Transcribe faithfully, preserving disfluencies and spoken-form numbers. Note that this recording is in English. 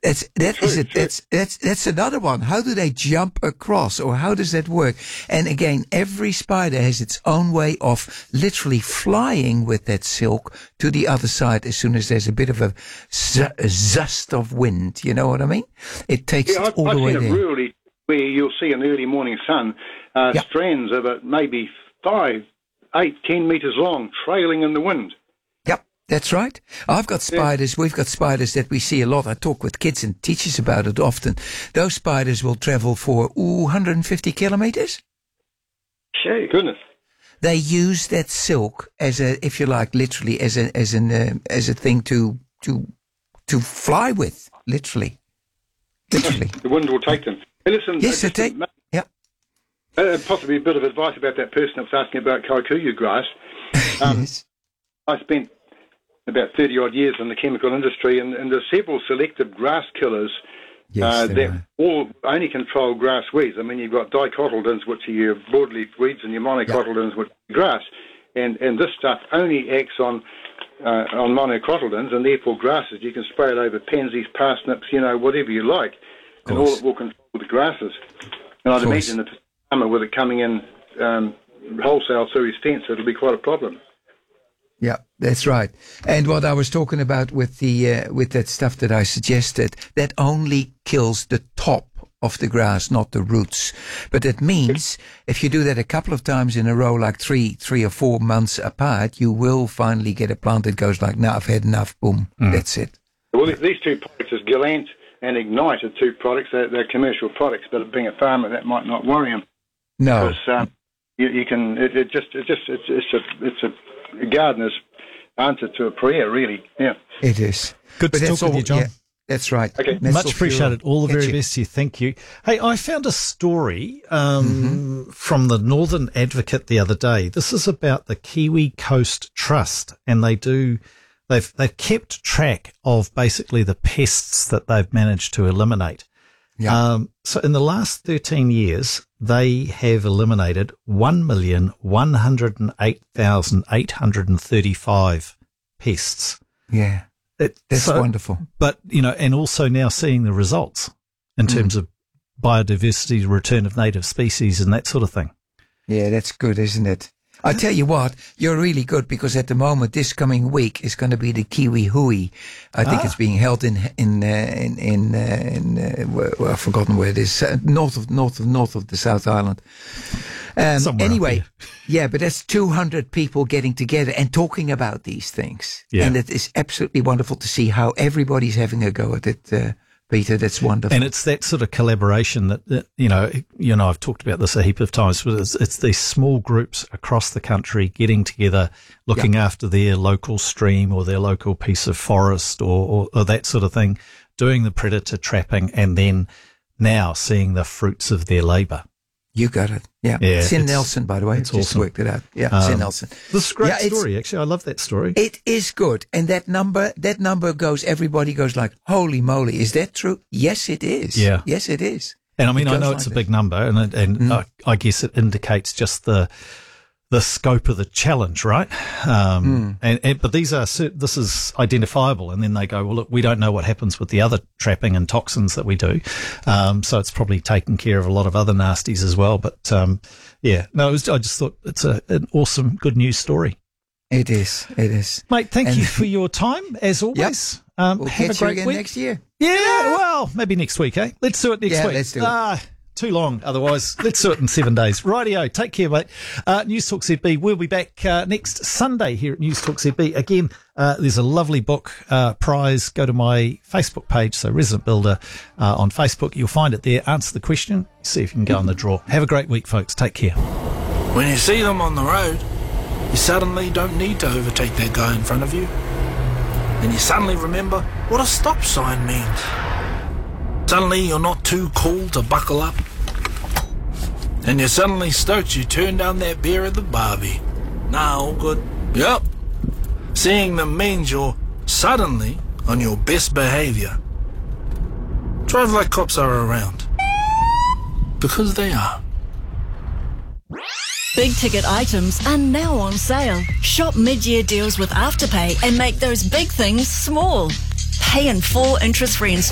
That's that True, is it. true. That's that's that's another one. How do they jump across, or how does that work? And again, every spider has its own way of literally flying with that silk to the other side as soon as there's a bit of a, zu- a zust of wind. You know what I mean? It takes Yeah, it I've, all I've the way seen it there. rurally where you'll see an early morning sun, uh, Yeah. strands of it maybe five, eight, ten metres long, trailing in the wind. Yep, that's right. I've got spiders. We've got spiders that we see a lot. I talk with kids and teachers about it often. Those spiders will travel for ooh, one hundred fifty kilometers. Gee, goodness. They use that silk as a, if you like, literally as a as an uh, as a thing to to to fly with, literally, literally. The wind will take them. Hey, listen, Yes, uh, they take. just, Yeah. uh, possibly a bit of advice about that person that was asking about kikuyu grass. Um, Yes. I spent about thirty odd years in the chemical industry, and, and there's several selective grass killers Yes, uh, there that are. all only control grass weeds. I mean, you've got dicotyledons, which are your broadleaf weeds, and your monocotyledons, which are grass. And and this stuff only acts on uh, on monocotyledons, and therefore grasses. You can spray it over pansies, parsnips, you know, whatever you like, and all course. it will control the grasses. And I'd Of course. imagine that the summer, with it coming in um, wholesale through his fence, it'll be quite a problem. Yeah, that's right. And what I was talking about with the uh, with that stuff that I suggested, that only kills the top of the grass, not the roots. But that means if you do that a couple of times in a row, like three, three or four months apart, you will finally get a plant that goes like, now I've had enough. Boom, that's it. Well, these two products, is Galant and Ignite, are two products. They're, they're commercial products, but being a farmer, that might not worry him. No, Because um, you, you can, it, it just, it just, it's, it's a, it's a gardener's answer to a prayer, really. Yeah. it is. Good But to that's talk with all- you, John. yeah, that's right. Okay. That's Much all appreciated. pure. All the Catch very you. best to you. Thank you. Hey, I found a story um, Mm-hmm. from the Northern Advocate the other day. This is about the Kiwi Coast Trust, and they do they've they've kept track of basically the pests that they've managed to eliminate. Yeah. Um, so in the last thirteen years, they have eliminated one million one hundred eight thousand eight hundred thirty-five pests. Yeah, It, that's so- wonderful. But, you know, and also now seeing the results in terms of biodiversity, return of native species and that sort of thing. Yeah, that's good, isn't it? I tell you what, you're really good because at the moment, this coming week is going to be the Kiwi Hui. I think Ah. it's being held in in uh, in in, uh, in uh, well, well, I've forgotten where it is, uh, north of north of north of the South Island. Um, Somewhere up anyway, there. yeah, but that's two hundred people getting together and talking about these things, Yeah. and it is absolutely wonderful to see how everybody's having a go at it. Uh, Peter, that's wonderful. And it's that sort of collaboration that, that, you know, you know, I've talked about this a heap of times, but it's, it's these small groups across the country getting together, looking after their local stream or their local piece of forest or, or, or that sort of thing, doing the predator trapping and then now seeing the fruits of their labour. You got it. Yeah. Yeah, Sin it's- Nelson, by the way. it's Just awesome. worked it out. Yeah. Um, Sin Nelson. This is a great Yeah, it's- story, actually. I love that story. It is good. And that number, that number goes, everybody goes like, holy moly. Is that true? Yes, it is. Yeah. Yes, it is. And I mean, It I goes know like it's a that. big number, and it- and Mm. I, I guess it indicates just the the scope of the challenge, right? Um, Mm. and, and but these are cer- this is identifiable, and then they go, well, look, we don't know what happens with the other trapping and toxins that we do, um, so it's probably taking care of a lot of other nasties as well. But um, yeah, no, it was, I just thought it's a, an awesome, good news story, It is. It is. mate. Thank And- you for your time as always. Um, We'll have a catch you great again week. next year. Yeah, well, maybe next week, eh? Let's do it next Yeah, week. let's do it. Ah, too long otherwise. Let's do it in seven days. Rightio. Take care, mate. Uh, News Talk Z B. We'll be back uh, next Sunday here at News Talk Z B. Again, uh, there's a lovely book uh, prize. Go to my Facebook page, so Resident Builder uh, on Facebook. You'll find it there. Answer the question. See if you can go in the draw. Have a great week, folks. Take care. When you see them on the road, you suddenly don't need to overtake that guy in front of you. Then you suddenly remember what a stop sign means. Suddenly you're not too cool to buckle up. And you're suddenly stoked you turn down that beer at the Barbie. Nah, all good. Yep. Seeing them means you're suddenly on your best behaviour. Drive like cops are around. Because they are. Big ticket items are now on sale. Shop mid-year deals with Afterpay and make those big things small. Pay in full interest-free